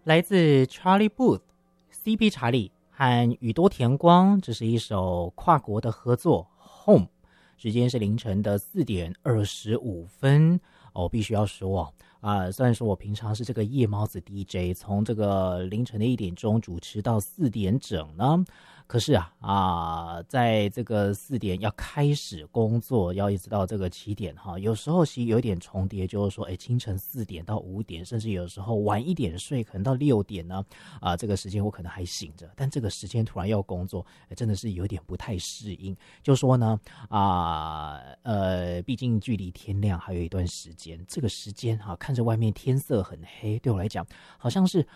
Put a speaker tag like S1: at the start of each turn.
S1: 来自 Charlie Puth、CP 查理和宇多田光，这是一首跨国的合作 Home。时间是凌晨的4:25哦，必须要说虽然说我平常是这个夜猫子 DJ， 从这个凌晨的1点钟主持到4点整呢，可是在这个4点要开始工作，要一直到这个7点有时候其实有点重叠，就是说清晨4点到5点，甚至有时候晚一点睡，可能到6点呢这个时间我可能还醒着，但这个时间突然要工作，真的是有点不太适应。就说呢毕竟距离天亮还有一段时间，这个时间看着外面天色很黑，对我来讲好像是